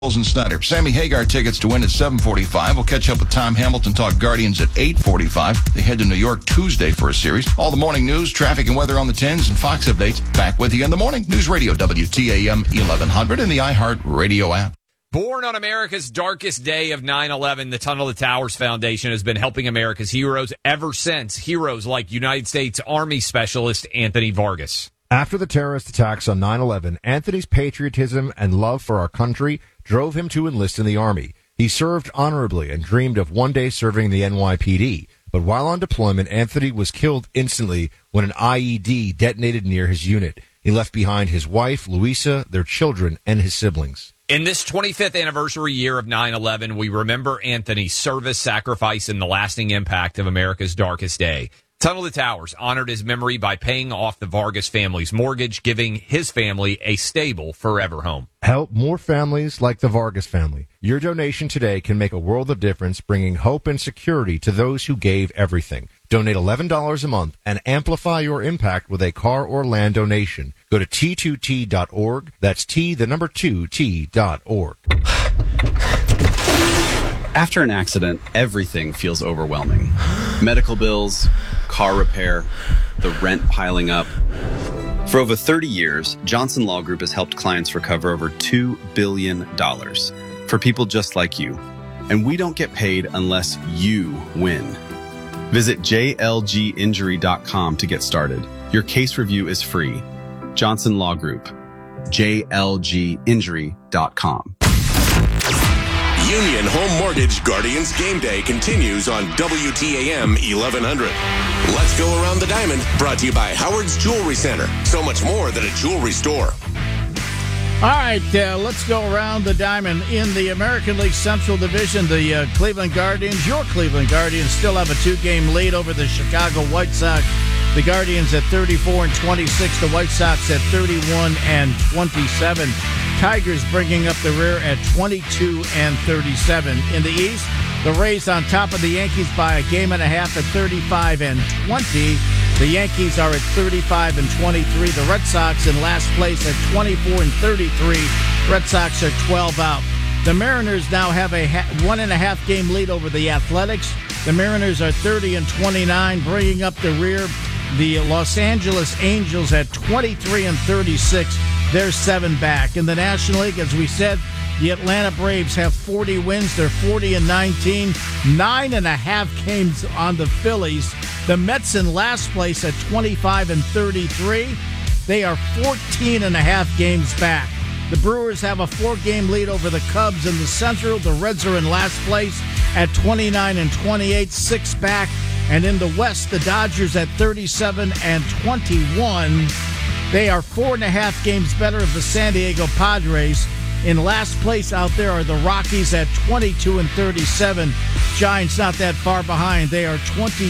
And Snyder. Sammy Hagar tickets to win at 7:45. We'll catch up with Tom Hamilton, talk Guardians at 8:45. They head to New York Tuesday for a series. All the morning news, traffic and weather on the 10s, and Fox updates. Back with you in the morning. News Radio WTAM 1100 and the iHeart Radio app. Born on America's darkest day of 9/11, the Tunnel to Towers Foundation has been helping America's heroes ever since. Heroes like United States Army Specialist Anthony Vargas. After the terrorist attacks on 9/11, Anthony's patriotism and love for our country drove him to enlist in the Army. He served honorably and dreamed of one day serving the NYPD. But while on deployment, Anthony was killed instantly when an IED detonated near his unit. He left behind his wife, Louisa, their children, and his siblings. In this 25th anniversary year of 9/11, we remember Anthony's service, sacrifice, and the lasting impact of America's darkest day. Tunnel to Towers honored his memory by paying off the Vargas family's mortgage, giving his family a stable forever home. Help more families like the Vargas family. Your donation today can make a world of difference, bringing hope and security to those who gave everything. Donate $11 a month and amplify your impact with a car or land donation. Go to T2T.org. That's T2T.org. After an accident, everything feels overwhelming. Medical bills, car repair, the rent piling up. For over 30 years, Johnson Law Group has helped clients recover over $2 billion for people just like you. And we don't get paid unless you win. Visit jlginjury.com to get started. Your case review is free. Johnson Law Group. jlginjury.com. Union Home Mortgage Guardians Game Day continues on WTAM 1100. Let's go around the diamond, brought to you by Howard's Jewelry Center. So much more than a jewelry store. All right, let's go around the diamond. In the American League Central Division, the Cleveland Guardians, your Cleveland Guardians, still have a 2-game lead over the Chicago White Sox. The Guardians at 34-26, the White Sox at 31-27. Tigers bringing up the rear at 22-37. In the East, the Rays on top of the Yankees by a game and a half at 35-20. The Yankees are at 35-23. The Red Sox in last place at 24-33. Red Sox are 12 out. The Mariners now have a 1.5 game lead over the Athletics. The Mariners are 30-29, bringing up the rear. The Los Angeles Angels at 23-36. They're 7 back. In the National League, as we said, the Atlanta Braves have 40 wins. They're 40-19. 9.5 games on the Phillies. The Mets in last place at 25-33. They are 14.5 games back. The Brewers have a 4-game lead over the Cubs in the Central. The Reds are in last place at 29-28, 6 back. And in the West, the Dodgers at 37-21. They are 4.5 games better of the San Diego Padres. In last place out there are the Rockies at 22-37. Giants not that far behind. They are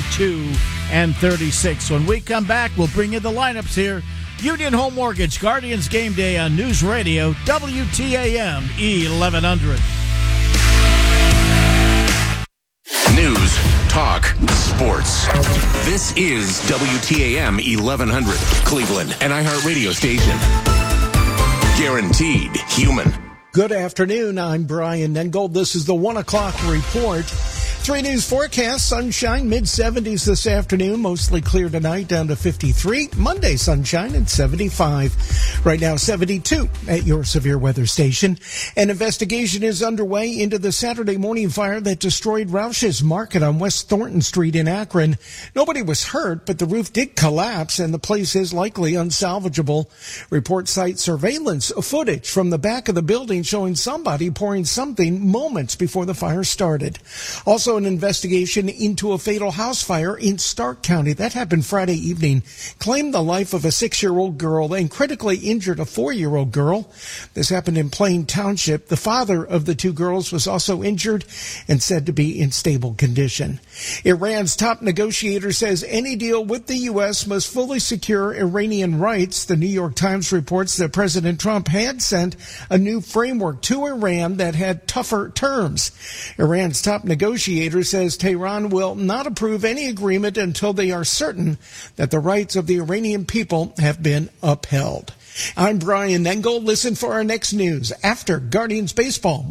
22-36. When we come back, we'll bring you the lineups here. Union Home Mortgage Guardians Game Day on News Radio WTAM 1100. News, talk, sports. This is WTAM 1100, Cleveland, and iHeart Radio station. Guaranteed human. Good afternoon. I'm Brian Nengold. This is the 1 o'clock report. 3 news forecast. Sunshine, mid-70s this afternoon. Mostly clear tonight, down to 53. Monday, sunshine at 75. Right now, 72 at your severe weather station. An investigation is underway into the Saturday morning fire that destroyed Roush's Market on West Thornton Street in Akron. Nobody was hurt, but the roof did collapse, and the place is likely unsalvageable. Reports cite surveillance footage from the back of the building showing somebody pouring something moments before the fire started. Also, an investigation into a fatal house fire in Stark County that happened Friday evening claimed the life of a 6-year-old girl and critically injured a 4-year-old girl. This happened in Plain Township. The father of the 2 girls was also injured and said to be in stable condition. Iran's top negotiator says any deal with the U.S. must fully secure Iranian rights. The New York Times reports that President Trump had sent a new framework to Iran that had tougher terms. Iran's top negotiator says Tehran will not approve any agreement until they are certain that the rights of the Iranian people have been upheld. I'm Brian Engel. Listen for our next news after Guardians Baseball.